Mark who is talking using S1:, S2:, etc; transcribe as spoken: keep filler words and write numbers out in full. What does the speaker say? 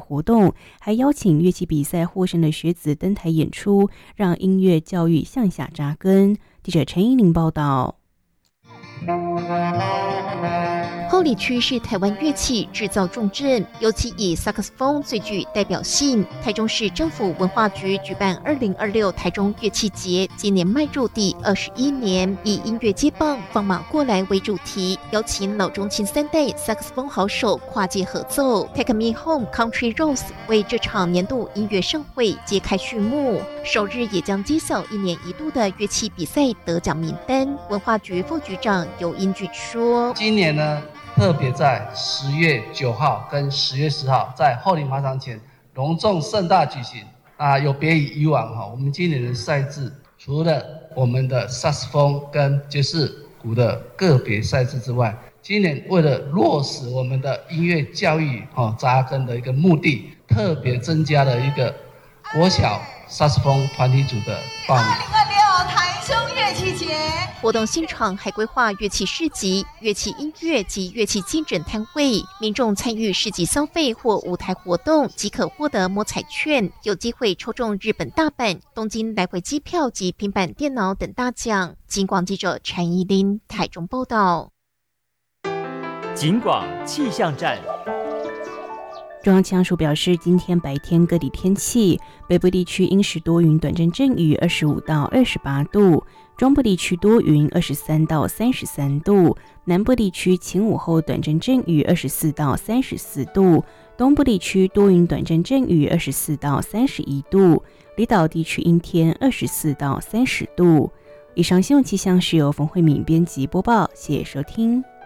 S1: 活动，还邀请乐器比赛获胜的学子登台演出，让音乐教育向下扎根。记者陈依玲报道。
S2: 后里区是台湾乐器制造重镇，尤其以萨克斯风最具代表性。台中市政府文化局举办二零二六台中乐器节，今年迈入第二十一年，以音乐接棒放马过来为主题，邀请老中青三代萨克斯风好手跨界合奏 Take Me Home Country Roads 为这场年度音乐盛会揭开序幕。首日也将揭晓一年一度的乐器比赛得奖名单。文化局副局长尤英俊说，
S3: 今年呢特别在十月九号跟十月十号在后里马场前隆重盛大举行啊，有别于以往哈，我们今年的赛制除了我们的萨克斯风跟爵士鼓的个别赛制之外，今年为了落实我们的音乐教育哈扎根的一个目的，特别增加了一个国小萨克斯风团体组的报名。
S4: 台中乐器节
S2: 活动现场还规划乐器市集、乐器音乐及乐器进展摊位，民众参与市集消费或舞台活动即可获得摸彩券，有机会抽中日本大阪、东京来回机票及平板电脑等大奖。警广记者陈怡琳台中报道。
S5: 警广气象站。
S1: 中央气象署表示，今天白天各地天气，北部地区阴时多云，短暂阵雨，二十五到二十八度；中部地区多云，二十三到三十三度；南部地区晴午后短暂阵雨，二十四到三十四度；东部地区多云，短暂阵雨，二十四到三十一度；离岛地区阴天，二十四到三十度。以上新闻气象是由冯慧敏编辑播报，谢谢收听。